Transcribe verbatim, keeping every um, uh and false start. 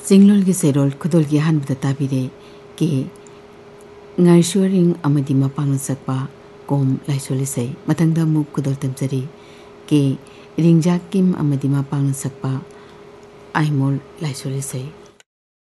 चिंगलोल की सेरोल खुदोल की हन ताबीरे के ngairshuaring amadi mapang sakpa kom laisolisai matangda mu kudol tamjari ke ringja kim amadi mapang sakpa aimol laisolisai